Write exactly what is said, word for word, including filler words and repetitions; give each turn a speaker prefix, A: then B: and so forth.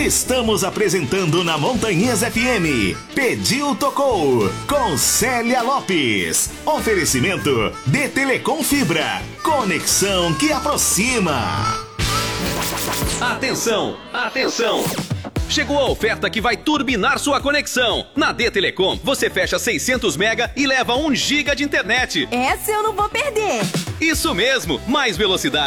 A: Estamos apresentando na Montanhesa F M. Pediu, tocou. Com Célia Lopes. Oferecimento de Telecom Fibra. Conexão que aproxima.
B: Atenção, atenção. Chegou a oferta que vai turbinar sua conexão. Na D Telecom, você fecha seiscentos mega e leva um giga de internet.
C: Essa eu não vou perder.
B: Isso mesmo, mais velocidade.